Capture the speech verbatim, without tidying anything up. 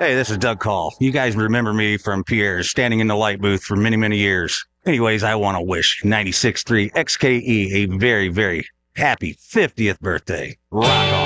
Hey, this is Doug Call. You guys remember me from Pierre's standing in the light booth for many, many years. Anyways, I want to wish ninety-six point three X K E a very, very happy fiftieth birthday. Rock on.